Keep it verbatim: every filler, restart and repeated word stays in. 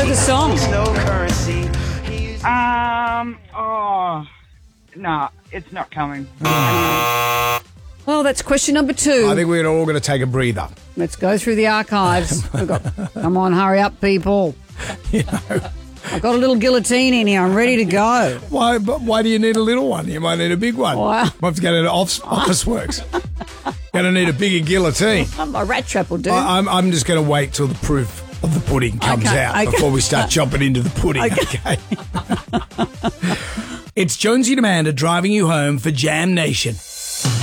know the song. Um, oh, no, it's not coming. Well, that's question number two. I think we're all going to take a breather. Let's go through the archives. We've got, come on, hurry up, people. You know, I've got a little guillotine in here. I'm ready to go. why? But why do you need a little one? You might need a big one. Wow. Might have to go to office, office works. Going to need a bigger guilotine. A rat trap will do. I, I'm, I'm just going to wait till the proof of the pudding comes Okay, out okay. before we start chopping into the pudding. Okay. It's Jonesy and Amanda driving you home for Jam Nation.